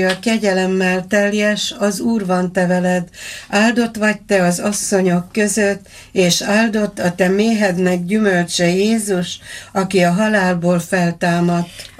A kegyelemmel teljes, az Úr van te veled, áldott vagy te az asszonyok között, és áldott a te méhednek gyümölcse Jézus, aki a halálból feltámadt.